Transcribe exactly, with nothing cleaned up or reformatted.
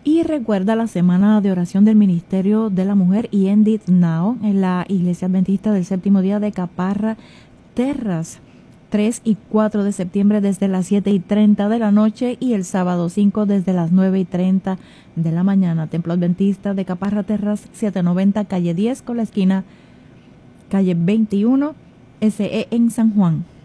Y recuerda la semana de oración del Ministerio de la Mujer y Endit Now en la Iglesia Adventista del Séptimo Día de Caparra Terras, tres y cuatro de septiembre desde las siete y treinta de la noche y el sábado cinco desde las nueve y treinta de la mañana. Templo Adventista de Caparra Terras, setecientos noventa, calle diez con la esquina calle veintiuno, S E en San Juan.